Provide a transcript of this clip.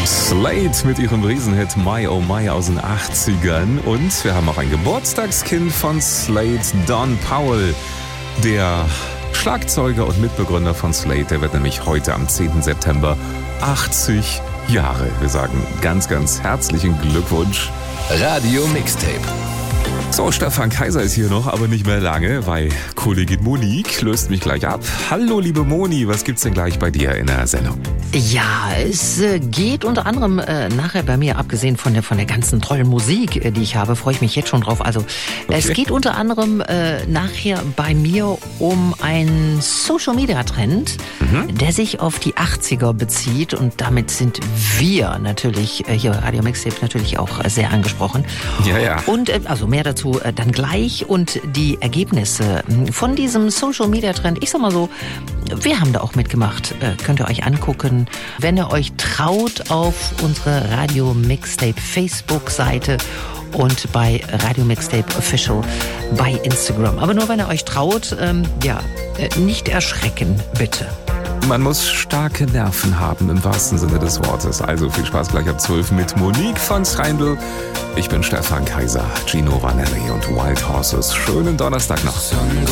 Slade mit ihrem Riesenhit My Oh My aus den 80ern. Und wir haben auch ein Geburtstagskind von Slade, Don Powell. Der Schlagzeuger und Mitbegründer von Slade, der wird nämlich heute am 10. September 80 Jahre. Wir sagen ganz, ganz herzlichen Glückwunsch. Radio Mixtape. So, Stefan Kaiser ist hier noch, aber nicht mehr lange, weil Kollegin Monique löst mich gleich ab. Hallo, liebe Moni, was gibt's denn gleich bei dir in der Sendung? Ja, es geht unter anderem nachher bei mir, abgesehen von der ganzen tollen Musik, die ich habe, freue ich mich jetzt schon drauf. Also okay. Es geht unter anderem nachher bei mir um einen Social-Media-Trend, der sich auf die 80er bezieht, und damit sind wir natürlich hier bei Radio Mixtape natürlich auch sehr angesprochen. Ja. Und also mehr dazu dann gleich, und die Ergebnisse von diesem Social-Media-Trend, ich sag mal so, wir haben da auch mitgemacht, könnt ihr euch angucken, wenn ihr euch traut, auf unsere Radio Mixtape Facebook-Seite und bei Radio Mixtape Official bei Instagram. Aber nur wenn ihr euch traut, nicht erschrecken, bitte. Man muss starke Nerven haben, im wahrsten Sinne des Wortes. Also viel Spaß gleich ab 12 mit Monique von Schreindl. Ich bin Stefan Kaiser, Gino Vanelli und Wild Horses. Schönen Donnerstag noch.